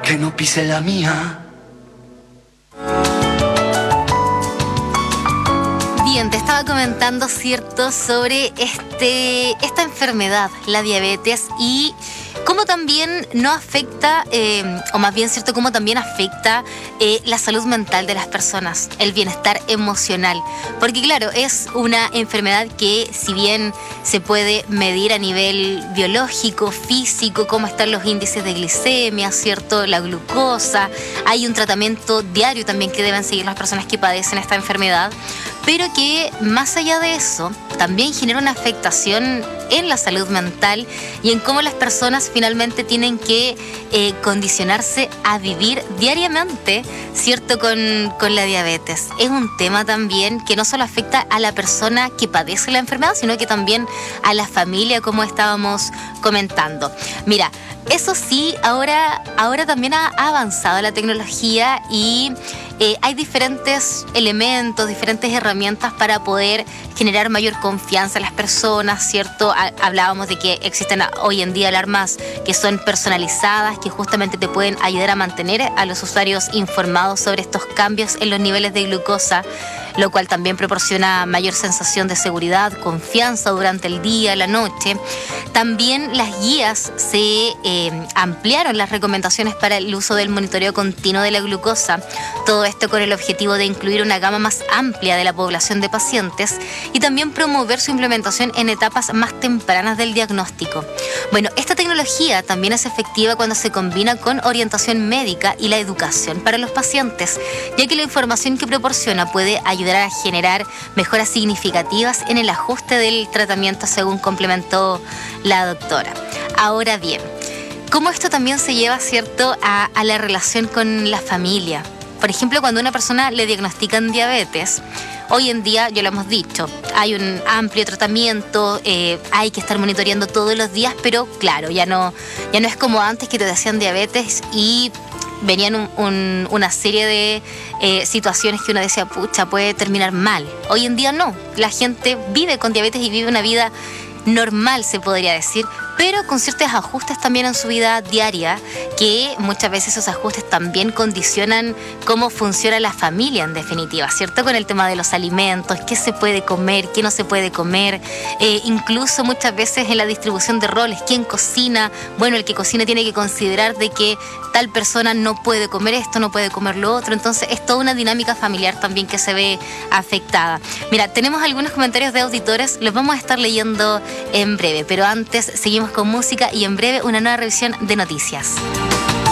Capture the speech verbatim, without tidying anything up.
que no pise la mía. Bien, te estaba comentando, ¿cierto?, sobre este, esta enfermedad, la diabetes, y cómo también no afecta, eh, o más bien, ¿cierto?, cómo también afecta eh, la salud mental de las personas, el bienestar emocional. Porque claro, es una enfermedad que, si bien se puede medir a nivel biológico, físico, cómo están los índices de glicemia, ¿cierto?, la glucosa, hay un tratamiento diario también que deben seguir las personas que padecen esta enfermedad, pero que más allá de eso, también genera una afectación en la salud mental y en cómo las personas finalmente tienen que eh, condicionarse a vivir diariamente, ¿cierto?, con, con la diabetes. Es un tema también que no solo afecta a la persona que padece la enfermedad, sino que también a la familia, como estábamos comentando. Mira, eso sí, ahora, ahora también ha avanzado la tecnología y eh, hay diferentes elementos, diferentes herramientas para poder generar mayor confianza en las personas, ¿cierto? Hablábamos de que existen hoy en día alarmas que son personalizadas, que justamente te pueden ayudar a mantener a los usuarios informados sobre estos cambios en los niveles de glucosa, lo cual también proporciona mayor sensación de seguridad, confianza durante el día, la noche. También las guías se eh, ampliaron las recomendaciones para el uso del monitoreo continuo de la glucosa. Todo esto con el objetivo de incluir una gama más amplia de la población de pacientes y también promover su implementación en etapas más tempranas del diagnóstico. Bueno, esta tecnología también es efectiva cuando se combina con orientación médica y la educación para los pacientes, ya que la información que proporciona puede ayudar a generar mejoras significativas en el ajuste del tratamiento, según complementó la doctora. Ahora bien, ¿cómo esto también se lleva, cierto, a, a la relación con la familia? Por ejemplo, cuando a una persona le diagnostican diabetes, hoy en día, ya lo hemos dicho, hay un amplio tratamiento, eh, hay que estar monitoreando todos los días, pero claro, ya no, ya no es como antes que te decían diabetes y venían un, un, una serie de eh, situaciones que uno decía, pucha, puede terminar mal. Hoy en día no, la gente vive con diabetes y vive una vida normal, se podría decir, pero con ciertos ajustes también en su vida diaria, que muchas veces esos ajustes también condicionan cómo funciona la familia en definitiva, ¿cierto? Con el tema de los alimentos, qué se puede comer, qué no se puede comer, eh, incluso muchas veces en la distribución de roles, quién cocina. Bueno, el que cocina tiene que considerar de que tal persona no puede comer esto, no puede comer lo otro, entonces es toda una dinámica familiar también que se ve afectada. Mira, tenemos algunos comentarios de auditores, los vamos a estar leyendo en breve, pero antes seguimos con música y en breve una nueva revisión de noticias.